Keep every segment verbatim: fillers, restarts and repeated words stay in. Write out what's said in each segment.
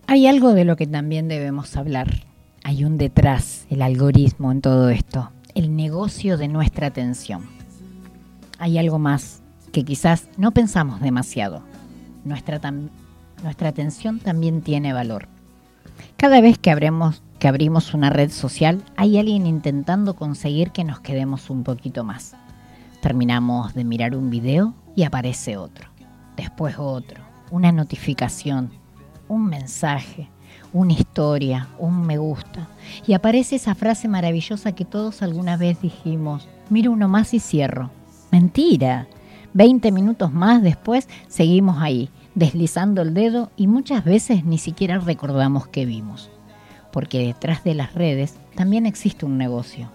Hay algo de lo que también debemos hablar. Hay un detrás, el algoritmo en todo esto, el negocio de nuestra atención. Hay algo más que quizás no pensamos demasiado. Nuestra, tam- nuestra atención también tiene valor. Cada vez que abrimos, que abrimos una red social, hay alguien intentando conseguir que nos quedemos un poquito más. Terminamos de mirar un video y aparece otro, después otro, una notificación, un mensaje, una historia, un me gusta. Y aparece esa frase maravillosa que todos alguna vez dijimos, miro uno más y cierro. Mentira. Veinte minutos más después seguimos ahí, deslizando el dedo y muchas veces ni siquiera recordamos qué vimos. Porque detrás de las redes también existe un negocio.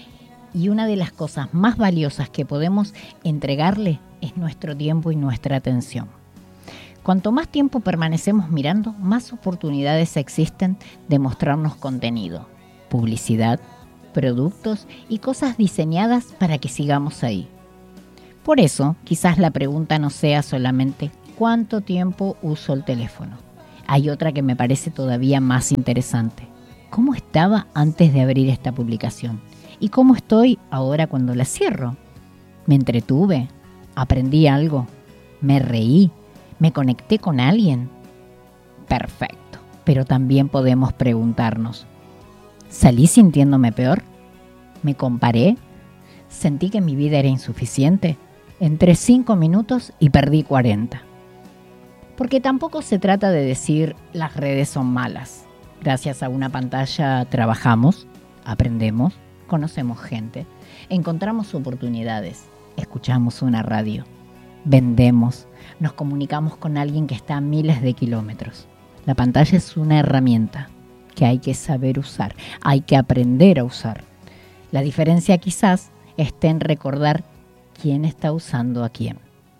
Y una de las cosas más valiosas que podemos entregarle es nuestro tiempo y nuestra atención. Cuanto más tiempo permanecemos mirando, más oportunidades existen de mostrarnos contenido, publicidad, productos y cosas diseñadas para que sigamos ahí. Por eso, quizás la pregunta no sea solamente ¿cuánto tiempo uso el teléfono? Hay otra que me parece todavía más interesante. ¿Cómo estaba antes de abrir esta publicación? ¿Y cómo estoy ahora cuando la cierro? ¿Me entretuve? ¿Aprendí algo? ¿Me reí? ¿Me conecté con alguien? Perfecto. Pero también podemos preguntarnos, ¿salí sintiéndome peor? ¿Me comparé? ¿Sentí que mi vida era insuficiente? Entré cinco minutos y perdí cuarenta. Porque tampoco se trata de decir las redes son malas. Gracias a una pantalla trabajamos, aprendemos, conocemos gente, encontramos oportunidades, escuchamos una radio, vendemos, nos comunicamos con alguien que está a miles de kilómetros. La pantalla es una herramienta que hay que saber usar, hay que aprender a usar. La diferencia quizás está en recordar quién está usando a quién.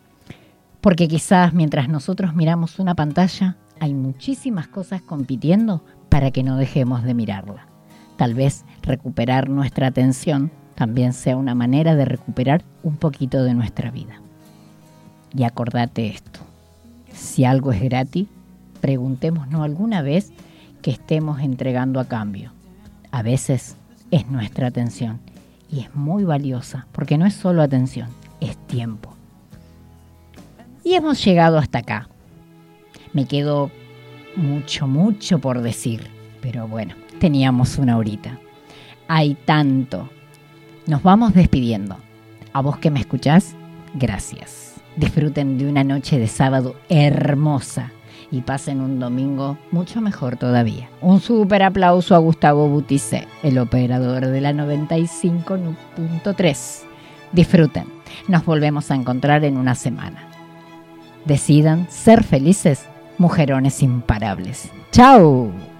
Porque quizás mientras nosotros miramos una pantalla, hay muchísimas cosas compitiendo para que no dejemos de mirarla. Tal vez recuperar nuestra atención también sea una manera de recuperar un poquito de nuestra vida. Y acordate esto, si algo es gratis, preguntémonos alguna vez que estemos entregando a cambio. A veces es nuestra atención y es muy valiosa porque no es solo atención, es tiempo. Y hemos llegado hasta acá. Me quedó mucho, mucho por decir, pero bueno, teníamos una horita. Hay tanto. Nos vamos despidiendo. A vos que me escuchás, gracias. Disfruten de una noche de sábado hermosa y pasen un domingo mucho mejor todavía. Un súper aplauso a Gustavo Butticé, el operador de la noventa y cinco punto tres. Disfruten. Nos volvemos a encontrar en una semana. Decidan ser felices, mujerones imparables. ¡Chao!